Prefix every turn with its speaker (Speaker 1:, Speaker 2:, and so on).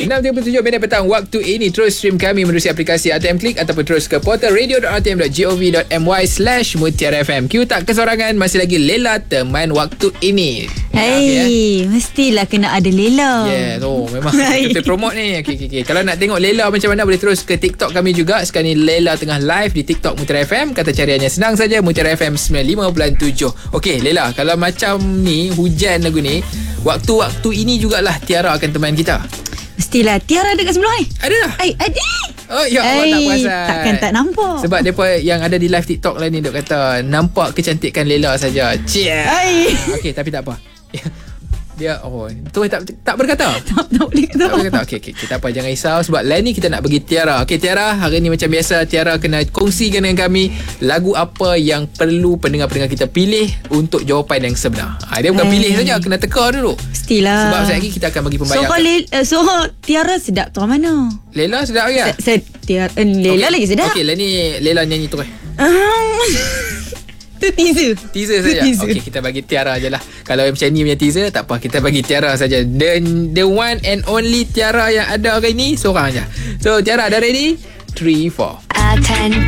Speaker 1: 6.37 petang waktu ini. Terus stream kami menerusi aplikasi RTM Klik ataupun terus ke portal radio.rtm.gov.my/Mutiara FM. Q tak kesorangan, masih lagi Lela teman waktu ini.
Speaker 2: Mestilah kena ada Lela.
Speaker 1: Memang kita promote ni. Okay. Kalau nak tengok Lela macam mana, boleh terus ke TikTok kami juga. Sekarang ni Lela tengah live di TikTok Mutiara FM. Kata cariannya senang saja, Mutiara FM 95.7. Okey Lela, kalau macam ni hujan lagu ni, waktu-waktu ini jugalah Tiara akan teman kita.
Speaker 2: Mestilah. Tiara ada kat sebelah ni.
Speaker 1: Ada dah?
Speaker 2: Ada.
Speaker 1: Oh ya Allah, tak perasan.
Speaker 2: Takkan tak nampak.
Speaker 1: Sebab mereka yang ada di live TikTok lain ni duk kata nampak kecantikan Lela saja. Okey, tapi tak apa. Dia tu tak berkata.
Speaker 2: Tak boleh kata.
Speaker 1: Tak boleh kata. Okey, tak apa, jangan risau sebab lain ni kita nak bagi Tiara. Okey Tiara, hari ni macam biasa Tiara kena kongsikan dengan kami lagu apa yang perlu pendengar-pendengar kita pilih untuk jawapan yang sebenar. Dia bukan pilih saja, kena teka dulu.
Speaker 2: Mestilah.
Speaker 1: Sebab sekejap lagi kita akan bagi pembayaran.
Speaker 2: So Tiara sedap tu mana?
Speaker 1: Lela sedap ke?
Speaker 2: Lela lagi sedap.
Speaker 1: Okey, lah ni Lela nyanyi terus.
Speaker 2: Itu teaser
Speaker 1: saja. Okey, kita bagi Tiara je lah. Kalau macam ni punya teaser, tak apa, kita bagi Tiara saja. The one and only Tiara yang ada hari ni, seorang je. So Tiara, dah ready? 3, 4.